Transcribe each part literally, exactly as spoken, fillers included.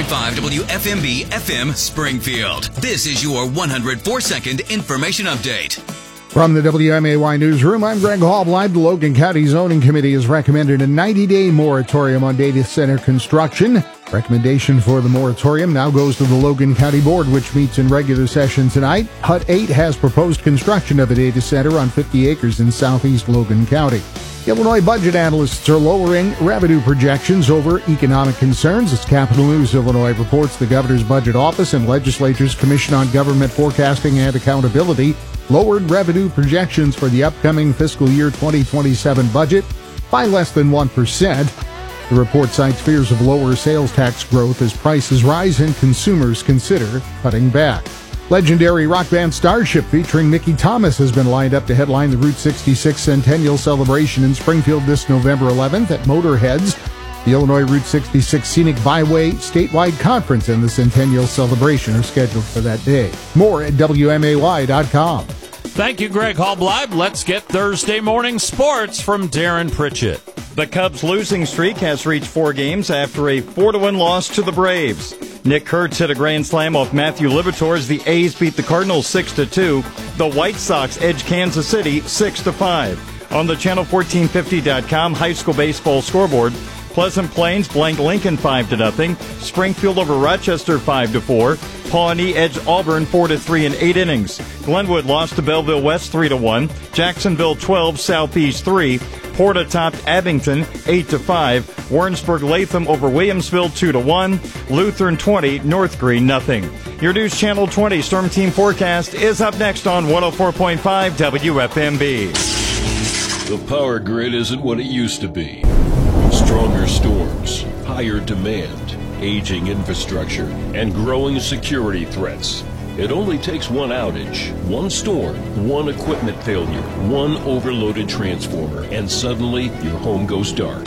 five W F M B F M Springfield. This is your one hundred four second information update. From the W M A Y Newsroom, I'm Greg Hall. The Logan County Zoning Committee has recommended a ninety-day moratorium on data center construction. Recommendation for the moratorium now goes to the Logan County Board, which meets in regular session tonight. H U D eight has proposed construction of a data center on fifty acres in southeast Logan County. Illinois budget analysts are lowering revenue projections over economic concerns. As Capital News Illinois reports, the Governor's Budget Office and Legislature's Commission on Government Forecasting and Accountability lowered revenue projections for the upcoming fiscal year twenty twenty-seven budget by less than one percent. The report cites fears of lower sales tax growth as prices rise and consumers consider cutting back. Legendary rock band Starship featuring Mickey Thomas has been lined up to headline the Route sixty-six Centennial Celebration in Springfield this November eleventh at Motorhead's. The Illinois Route sixty-six Scenic Byway Statewide Conference and the Centennial Celebration are scheduled for that day. More at W M A Y dot com. Thank you, Greg Hallbleib. Let's get Thursday morning sports from Darren Pritchett. The Cubs' losing streak has reached four games after a four to one loss to the Braves. Nick Kurtz hit a grand slam off Matthew Liberatore as the A's beat the Cardinals six to two. The White Sox edged Kansas City six to five. On the channel fourteen fifty dot com high school baseball scoreboard, Pleasant Plains blanked Lincoln five to nothing. Springfield over Rochester five to four. Pawnee edged Auburn four to three in eight innings. Glenwood lost to Belleville West three to one. Jacksonville twelve, Southeast three. Porta topped Abington eight to five. Warrensburg Latham over Williamsville two to one. Lutheran twenty, North Green nothing. Your News Channel twenty Storm Team Forecast is up next on one oh four point five W F M B. The power grid isn't what it used to be. Stronger storms, higher demand, aging infrastructure, and growing security threats. It only takes one outage, one storm, one equipment failure, one overloaded transformer, and suddenly your home goes dark.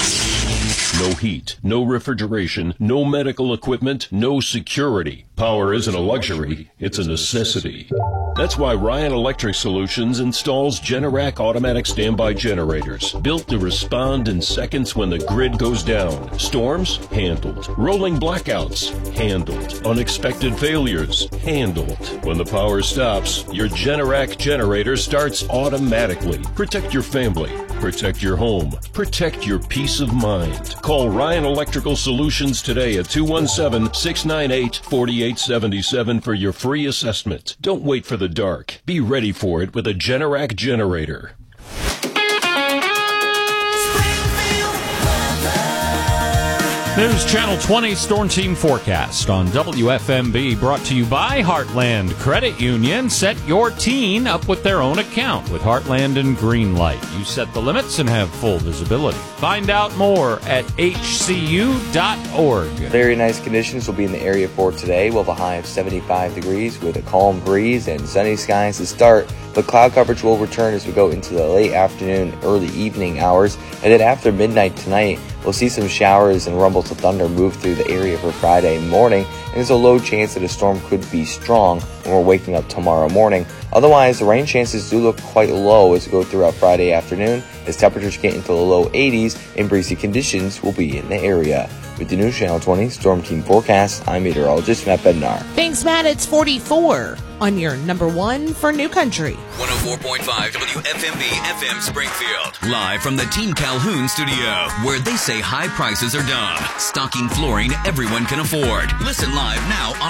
No heat, no refrigeration, no medical equipment, no security. Power isn't a luxury, it's a necessity. That's why Ryan Electric Solutions installs Generac automatic standby generators, built to respond in seconds when the grid goes down. Storms? Handled. Rolling blackouts? Handled. Unexpected failures? Handled. When the power stops, your Generac generator starts automatically. Protect your family. Protect your home. Protect your peace of mind. Call Ryan Electrical Solutions today at two one seven, six nine eight, four eight seven seven for your free assessment. Don't wait for the dark. Be ready for it with a Generac generator. News Channel twenty Storm Team Forecast on W F M B, brought to you by Heartland Credit Union. Set your teen up with their own account with Heartland and Greenlight. You set the limits and have full visibility. Find out more at H C U dot org. Very nice conditions will be in the area for today. We'll have a high of seventy-five degrees with a calm breeze and sunny skies to start. But cloud coverage will return as we go into the late afternoon, early evening hours. And then after midnight tonight, we'll see some showers and rumbles of thunder move through the area for Friday morning. And there's a low chance that a storm could be strong when we're waking up tomorrow morning. Otherwise, the rain chances do look quite low as we go throughout Friday afternoon, as temperatures get into the low eighties and breezy conditions will be in the area. With the News Channel twenty Storm Team Forecast, I'm meteorologist Matt Bednar. Thanks, Matt. It's forty-four on your number one for New Country. one oh four point five W F M B F M Springfield. Live from the Team Calhoun studio, where they say high prices are dumb. Stocking flooring everyone can afford. Listen live now on